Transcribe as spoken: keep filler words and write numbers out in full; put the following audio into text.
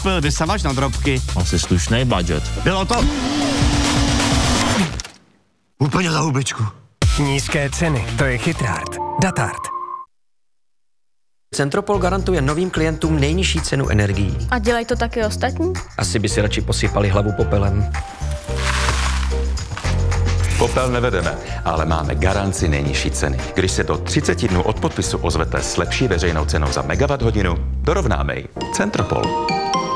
koupil vysavač na drobky. Asi slušný budget. Bylo to... Úplně za hubičku. Nízké ceny, to je Chytrart. Datart. Centropol garantuje novým klientům nejnižší cenu energií. A dělají to taky ostatní? Asi by si radši posypali hlavu popelem. Popel nevedeme, ale máme garanci nejnižší ceny. Když se do třiceti dnů od podpisu ozvete s lepší veřejnou cenou za megawatt hodinu, dorovnáme ji. Centropol.